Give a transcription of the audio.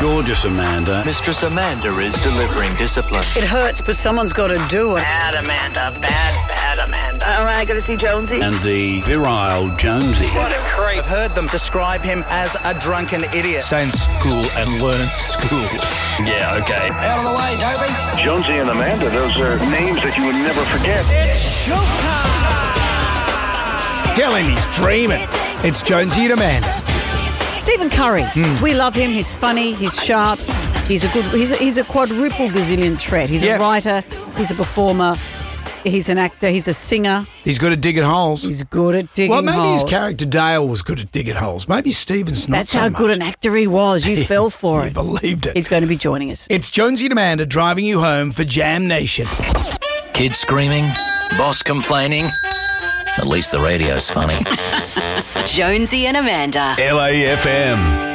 Gorgeous Amanda. Mistress Amanda is delivering discipline. It hurts, but someone's got to do it. Bad Amanda. Bad Amanda. All right, got to see Jonesy. And the virile Jonesy. What a creep. I've heard them describe him as a drunken idiot. Stay in school and learn school. Yeah, okay. Out of the way, Dobie. Jonesy and Amanda, those are names that you would never forget. It's showtime! Tell him he's dreaming. It's Jonesy and Amanda. Stephen Curry. We love him. He's funny. He's sharp. He's a quadruple gazillion threat. He's a writer. He's a performer. He's an actor. He's a singer. He's good at digging holes. He's good at digging holes. Well, maybe his character Dale was good at digging holes. Maybe Stephen's not. That's how good an actor he was. You fell for it. You believed it. He's going to be joining us. It's Jonesy and Amanda driving you home for Jam Nation. Kids screaming, boss complaining. At least the radio's funny. Jonesy and Amanda. LAFM.